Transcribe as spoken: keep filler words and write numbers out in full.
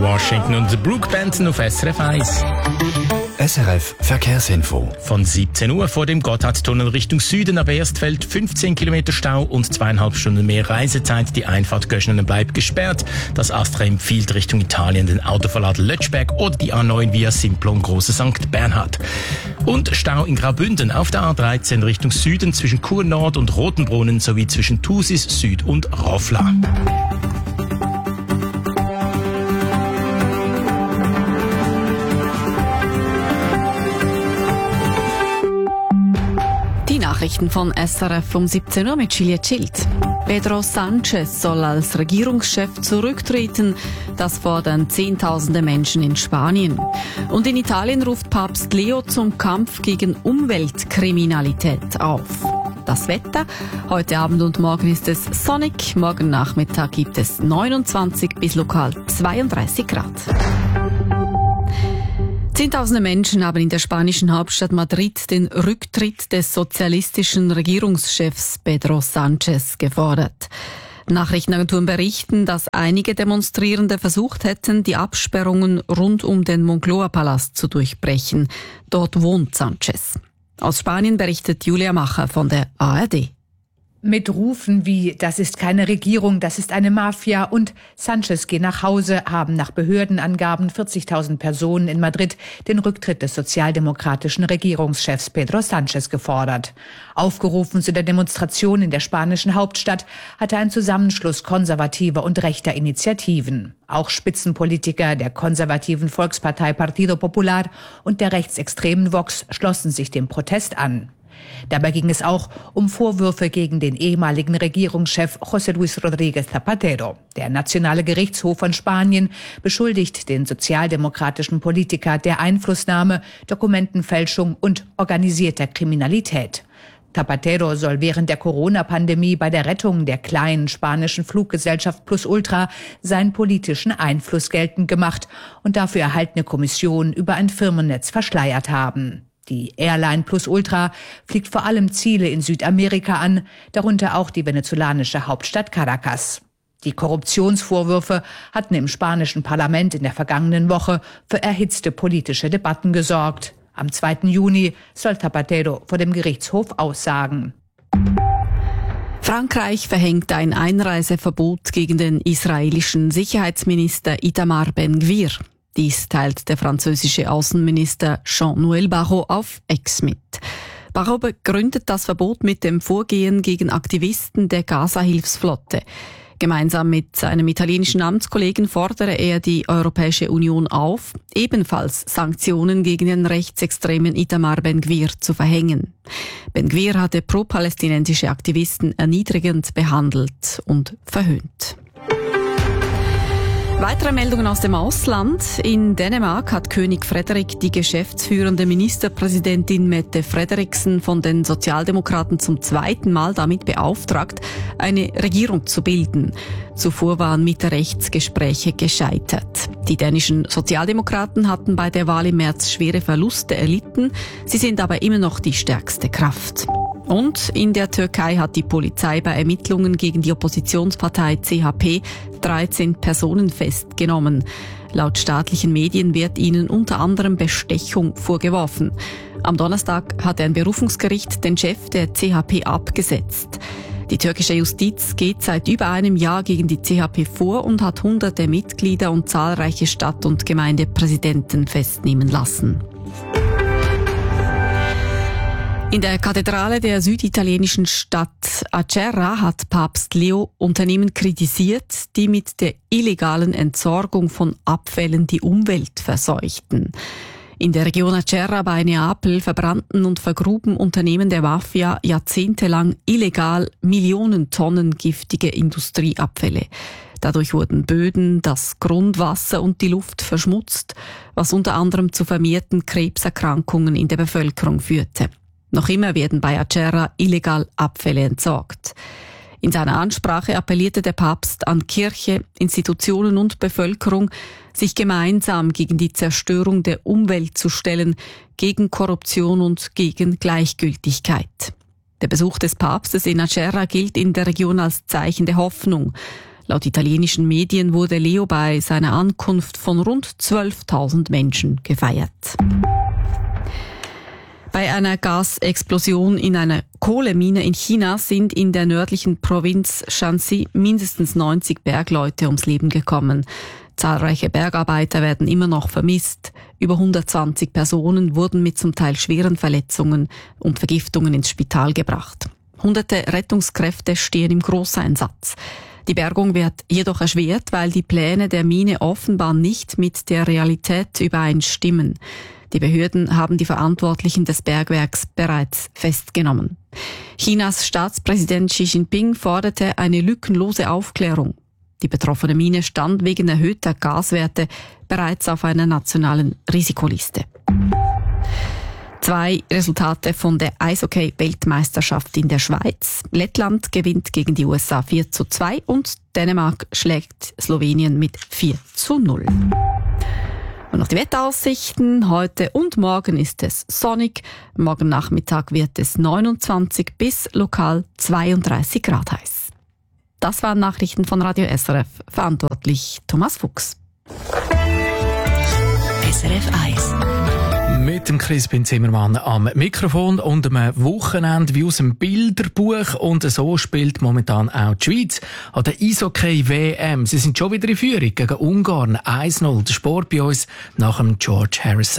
Washington und Brooke Benton auf S R F eins. S R F Verkehrsinfo. Von siebzehn Uhr vor dem Gotthardtunnel Richtung Süden ab Erstfeld fünfzehn Kilometer Stau und zweieinhalb Stunden mehr Reisezeit. Die Einfahrt Göschenen bleibt gesperrt. Das Astra empfiehlt Richtung Italien den Autoverlad Lötschberg oder die A neun via Simplon Große Sankt Bernhard. Und Stau in Graubünden auf der A dreizehn Richtung Süden zwischen Chur Nord und Rotenbrunnen sowie zwischen Thusis Süd und Roffla. Nachrichten von S R F um siebzehn Uhr mit Julia Schild. Pedro Sanchez soll als Regierungschef zurücktreten. Das fordern Zehntausende Menschen in Spanien. Und in Italien ruft Papst Leo zum Kampf gegen Umweltkriminalität auf. Das Wetter. Heute Abend und morgen ist es sonnig. Morgen Nachmittag gibt es neunundzwanzig bis lokal zweiunddreißig Grad. Zehntausende Menschen haben in der spanischen Hauptstadt Madrid den Rücktritt des sozialistischen Regierungschefs Pedro Sanchez gefordert. Nachrichtenagenturen berichten, dass einige Demonstrierende versucht hätten, die Absperrungen rund um den Moncloa-Palast zu durchbrechen. Dort wohnt Sanchez. Aus Spanien berichtet Julia Macher von der A R D. Mit Rufen wie „Das ist keine Regierung, das ist eine Mafia“ und „Sanchez, geh nach Hause“ haben nach Behördenangaben vierzigtausend Personen in Madrid den Rücktritt des sozialdemokratischen Regierungschefs Pedro Sanchez gefordert. Aufgerufen zu der Demonstration in der spanischen Hauptstadt hatte ein Zusammenschluss konservativer und rechter Initiativen. Auch Spitzenpolitiker der konservativen Volkspartei Partido Popular und der rechtsextremen Vox schlossen sich dem Protest an. Dabei ging es auch um Vorwürfe gegen den ehemaligen Regierungschef José Luis Rodríguez Zapatero. Der Nationale Gerichtshof von Spanien beschuldigt den sozialdemokratischen Politiker der Einflussnahme, Dokumentenfälschung und organisierter Kriminalität. Zapatero soll während der Corona-Pandemie bei der Rettung der kleinen spanischen Fluggesellschaft Plus Ultra seinen politischen Einfluss geltend gemacht und dafür erhaltene Kommissionen über ein Firmennetz verschleiert haben. Die Airline Plus Ultra fliegt vor allem Ziele in Südamerika an, darunter auch die venezolanische Hauptstadt Caracas. Die Korruptionsvorwürfe hatten im spanischen Parlament in der vergangenen Woche für erhitzte politische Debatten gesorgt. Am zweiten Juni soll Zapatero vor dem Gerichtshof aussagen. Frankreich verhängt ein Einreiseverbot gegen den israelischen Sicherheitsminister Itamar Ben-Gvir. Dies teilt der französische Außenminister Jean-Noël Barrot auf X mit. Barrot begründet das Verbot mit dem Vorgehen gegen Aktivisten der Gaza-Hilfsflotte. Gemeinsam mit seinem italienischen Amtskollegen fordere er die Europäische Union auf, ebenfalls Sanktionen gegen den rechtsextremen Itamar Ben-Gvir zu verhängen. Ben-Gvir hatte pro-palästinensische Aktivisten erniedrigend behandelt und verhöhnt. Weitere Meldungen aus dem Ausland. In Dänemark hat König Frederik die geschäftsführende Ministerpräsidentin Mette Frederiksen von den Sozialdemokraten zum zweiten Mal damit beauftragt, eine Regierung zu bilden. Zuvor waren Mitte-Rechts-Gespräche gescheitert. Die dänischen Sozialdemokraten hatten bei der Wahl im März schwere Verluste erlitten. Sie sind aber immer noch die stärkste Kraft. Und in der Türkei hat die Polizei bei Ermittlungen gegen die Oppositionspartei C H P dreizehn Personen festgenommen. Laut staatlichen Medien wird ihnen unter anderem Bestechung vorgeworfen. Am Donnerstag hat ein Berufungsgericht den Chef der C H P abgesetzt. Die türkische Justiz geht seit über einem Jahr gegen die C H P vor und hat hunderte Mitglieder und zahlreiche Stadt- und Gemeindepräsidenten festnehmen lassen. In der Kathedrale der süditalienischen Stadt Acerra hat Papst Leo Unternehmen kritisiert, die mit der illegalen Entsorgung von Abfällen die Umwelt verseuchten. In der Region Acerra bei Neapel verbrannten und vergruben Unternehmen der Mafia jahrzehntelang illegal Millionen Tonnen giftige Industrieabfälle. Dadurch wurden Böden, das Grundwasser und die Luft verschmutzt, was unter anderem zu vermehrten Krebserkrankungen in der Bevölkerung führte. Noch immer werden bei Acerra illegal Abfälle entsorgt. In seiner Ansprache appellierte der Papst an Kirche, Institutionen und Bevölkerung, sich gemeinsam gegen die Zerstörung der Umwelt zu stellen, gegen Korruption und gegen Gleichgültigkeit. Der Besuch des Papstes in Acerra gilt in der Region als Zeichen der Hoffnung. Laut italienischen Medien wurde Leo bei seiner Ankunft von rund zwölftausend Menschen gefeiert. Bei einer Gasexplosion in einer Kohlemine in China sind in der nördlichen Provinz Shanxi mindestens neunzig Bergleute ums Leben gekommen. Zahlreiche Bergarbeiter werden immer noch vermisst. Über hundertzwanzig Personen wurden mit zum Teil schweren Verletzungen und Vergiftungen ins Spital gebracht. Hunderte Rettungskräfte stehen im Großeinsatz. Die Bergung wird jedoch erschwert, weil die Pläne der Mine offenbar nicht mit der Realität übereinstimmen. Die Behörden haben die Verantwortlichen des Bergwerks bereits festgenommen. Chinas Staatspräsident Xi Jinping forderte eine lückenlose Aufklärung. Die betroffene Mine stand wegen erhöhter Gaswerte bereits auf einer nationalen Risikoliste. Zwei Resultate von der Eishockey-Weltmeisterschaft in der Schweiz. Lettland gewinnt gegen die U S A vier zu zwei und Dänemark schlägt Slowenien mit vier zu null. Und noch die Wetteraussichten. Heute und morgen ist es sonnig. Morgen Nachmittag wird es neunundzwanzig bis lokal zweiunddreißig Grad heiß. Das waren Nachrichten von Radio S R F. Verantwortlich Thomas Fuchs. S R F eins. Mit dem Crispin Zimmermann am Mikrofon und einem Wochenende wie aus dem Bilderbuch. Und so spielt momentan auch die Schweiz an der Eishockey-W M. Sie sind schon wieder in Führung gegen Ungarn. eins null. Der Sport bei uns nach dem George Harrison.